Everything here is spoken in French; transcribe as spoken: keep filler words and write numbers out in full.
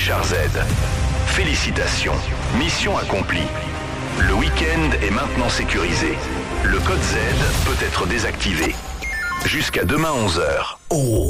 Richard Z. Félicitations, mission accomplie. Le week-end est maintenant sécurisé. Le code Z peut être désactivé. Jusqu'à demain onze heures. Oh.